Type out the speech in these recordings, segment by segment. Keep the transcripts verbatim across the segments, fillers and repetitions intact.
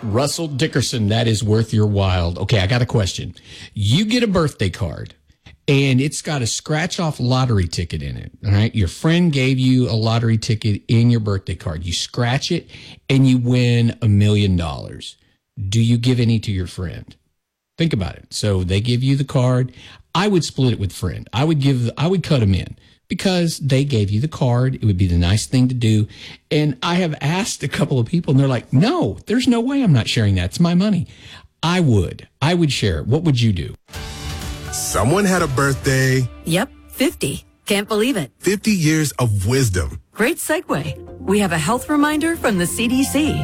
Russell Dickerson, that is worth your while. Okay, I got a question. You get a birthday card, and it's got a scratch-off lottery ticket in it, all right? Your friend gave you a lottery ticket in your birthday card. You scratch it, and you win a million dollars. Do you give any to your friend? Think about it. So they give you the card. I would split it with friend. I would give, I would cut them in because they gave you the card. It would be the nice thing to do. And I have asked a couple of people, and they're like, no, there's no way I'm not sharing that. It's my money. I would. I would share it. What would you do? Someone had a birthday. Yep, fifty. Can't believe it. fifty years of wisdom. Great segue. We have a health reminder from the C D C.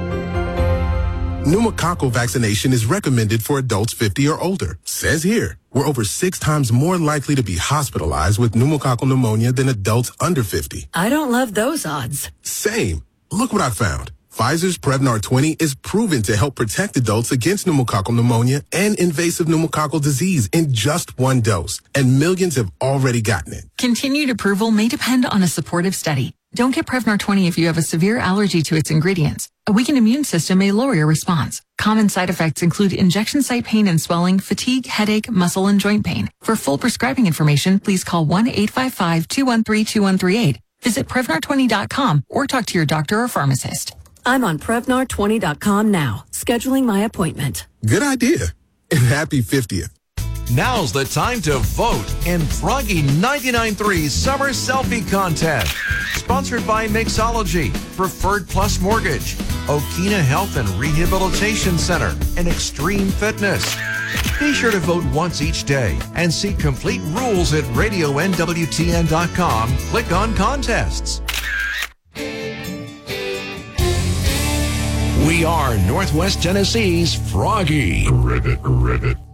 Pneumococcal vaccination is recommended for adults fifty or older. Says here, we're over six times more likely to be hospitalized with pneumococcal pneumonia than adults under fifty. I don't love those odds. Same. Look what I found. Pfizer's Prevnar twenty is proven to help protect adults against pneumococcal pneumonia and invasive pneumococcal disease in just one dose. And millions have already gotten it. Continued approval may depend on a supportive study. Don't get Prevnar twenty if you have a severe allergy to its ingredients. A weakened immune system may lower your response. Common side effects include injection site pain and swelling, fatigue, headache, muscle, and joint pain. For full prescribing information, please call one eight five five, two one three, two one three eight. Visit Prevnar twenty dot com or talk to your doctor or pharmacist. I'm on Prevnar twenty dot com now, scheduling my appointment. Good idea. And happy fiftieth. Now's the time to vote in Froggy ninety-nine point three's Summer Selfie Contest. Sponsored by Mixology, Preferred Plus Mortgage, Okina Health and Rehabilitation Center, and Extreme Fitness. Be sure to vote once each day and see complete rules at radio N W T N dot com. Click on Contests. We are Northwest Tennessee's Froggy. Ribbit, ribbit.